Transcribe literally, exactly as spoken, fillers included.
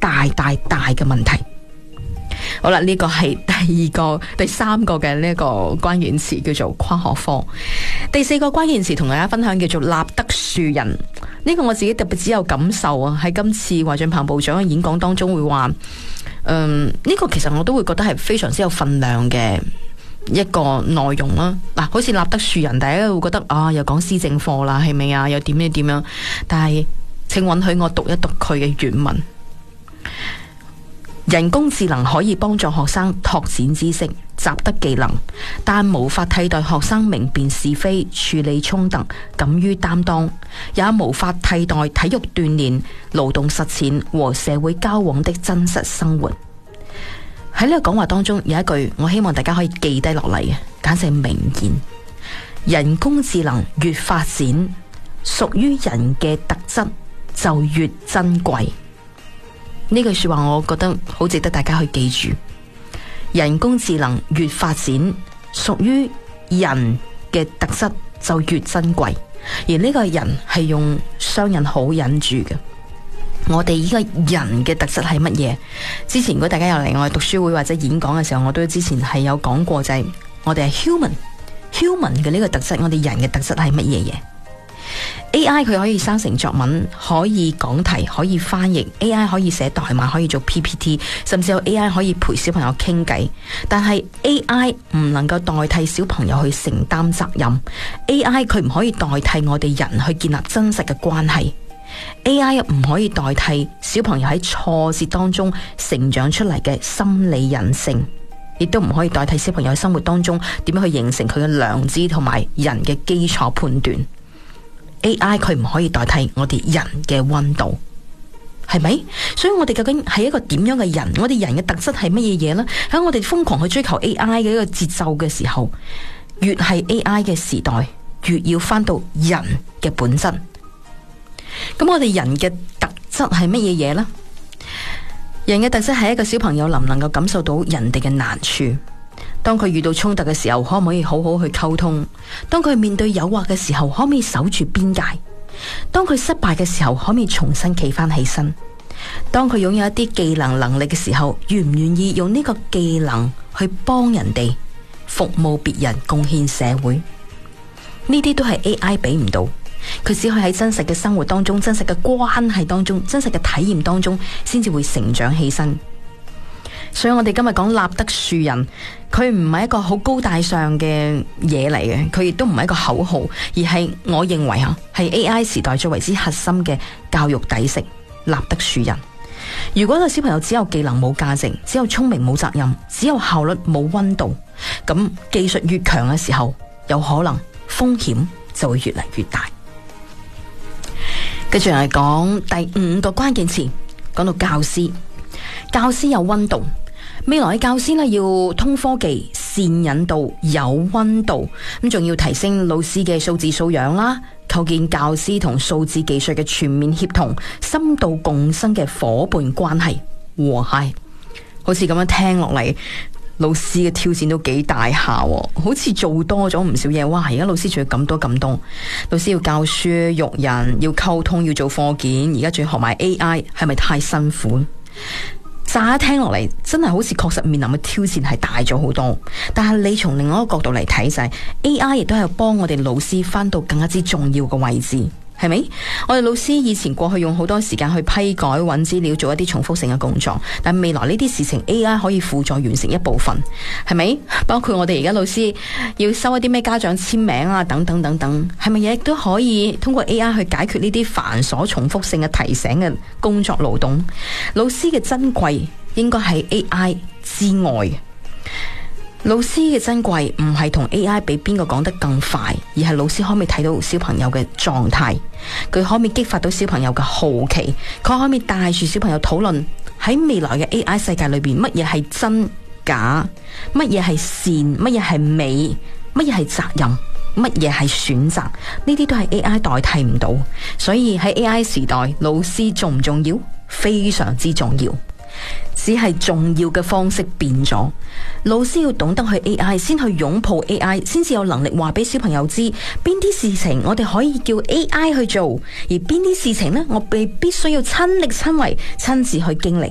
大大大嘅問題。好啦，呢個係第二個、第三個嘅呢個關鍵詞，叫做跨學科。第四個關鍵詞同大家分享叫做立德樹人。呢個我自己特別只有感受啊，喺今次華俊鵬部長嘅演講當中會話，嗯，呢個其實我都會覺得係非常之有分量嘅一個內容啦。嗱，好似立德樹人，大家會覺得啊，又講施政課啦，係咪啊？又點樣點樣？但係請允許我讀一讀佢嘅原文。人工智能可以幫助學生拓展知識、習得技能，但無法替代學生明辨是非、處理衝突、敢於擔當，也無法替代體育鍛煉、勞動實踐和社會交往的真實生活。喺呢個講話當中有一句我希望大家可以記低落嚟嘅，簡直係名言：人工智能越發展，屬於人嘅特質就越珍貴。呢句說話我覺得好值得大家去記住。人工智能越發展，屬於人嘅特質就越珍貴，而呢個人係用雙引號引住嘅。我哋呢個人嘅特質係乜嘢？之前如果大家有嚟我哋讀書會或者演講嘅時候，我都之前係有講過，就係我哋係 human human 嘅呢個特質，我哋人嘅特質係乜嘢嘢？A I 佢可以生成作文，可以講題，可以翻譯 A I 可以寫代碼，可以做 P P T， 甚至有 A I 可以陪小朋友傾偈。但係 A I 唔能夠代替小朋友去承擔責任， A I 佢唔可以代替我哋人去建立真實嘅關係， A I 唔可以代替小朋友喺挫折當中成長出嚟嘅心理韌性，亦都唔可以代替小朋友喺生活當中點樣去形成佢嘅良知同埋人嘅基礎判斷。A I 佢唔可以代替我哋人嘅溫度，係咪？所以我哋究竟係一個點樣嘅人？我哋人嘅特質係乜嘢嘢呢？喺我哋瘋狂去追求 A I 嘅一個節奏嘅時候，越係 A I 嘅時代，越要翻到人嘅本質。咁我哋人嘅特質係乜嘢嘢呢？人嘅特質係一個小朋友能唔能夠感受到人哋嘅難處？當佢遇到衝突嘅時候，可唔可以好好去溝通？當佢面對誘惑嘅時候，可唔可以守住邊界？當佢失敗嘅時候，可唔可以重新企翻起身？當佢擁有一啲技能能力嘅時候，願唔願意用呢個技能去幫人哋、服務別人、貢獻社會？呢啲都係 A I 俾唔到，佢只可以喺真實嘅生活當中、真實嘅關係當中、真實嘅體驗當中，先至會成長起身。所以我哋今日講立德樹人，佢唔係一個好高大上嘅嘢嚟嘅，佢亦都唔係一個口號，而係我認為吓係 A I 時代最為之核心嘅教育底色。立德樹人，如果個小朋友只有技能冇價值，只有聰明冇責任，只有效率冇溫度，咁技術越強嘅時候，有可能風險就會越嚟越大。跟住嚟講第五個關鍵詞，講到教師，教師有溫度。未來嘅教師咧，要通科技、善引導、有溫度，咁仲要提升老師嘅數字素養啦，構建教師同數字技術嘅全面協同、深度共生嘅夥伴關係。和諧，好似咁樣聽落嚟，老師嘅挑戰都幾大下，好似做多咗唔少嘢。哇！而家老師仲要咁多咁多，老師要教書育人，要溝通，要做課件，而家仲要學埋 A I， 係咪太辛苦？乍一聽落嚟，真係好似確實面臨嘅挑戰係大咗好多。但係你從另外一個角度嚟睇，就係 A I 亦都係幫我哋老師翻到更加之重要嘅位置，係咪？我哋老師以前過去用好多時間去批改、揾資料，做一啲重複性嘅工作，但未來呢啲事情 A I 可以輔助完成一部分，係咪？包括我哋而家老師要收一啲咩家長簽名啊，等等等等，係咪亦都可以通過 A I 去解決呢啲繁瑣重複性嘅提醒嘅工作勞動？老師嘅珍貴應該係 A I 之外。老師嘅珍貴唔係同 A I 比邊個講得更快，而係老師可唔可以睇到小朋友嘅狀態，佢可唔可以激發到小朋友嘅好奇，佢可唔可以帶住小朋友討論喺未來嘅 A I 世界裏邊乜嘢係真假，乜嘢係善，乜嘢係美，乜嘢係責任，乜嘢係選擇，呢啲都係 A I 代替唔到。所以喺 A I 時代，老師重唔重要？非常之重要。只係重要嘅方式變咗，老師要懂得去 A I， 先去擁抱 A I， 先至有能力話俾小朋友知邊啲事情我哋可以叫 A I 去做，而邊啲事情呢，我哋必須要親力親為，親自去經歷。